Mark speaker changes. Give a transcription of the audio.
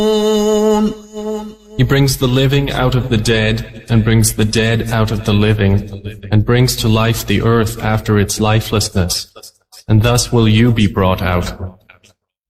Speaker 1: He brings the living out of the dead, and brings the dead out of the living, and brings to life the earth after its lifelessness, and thus will you be brought out.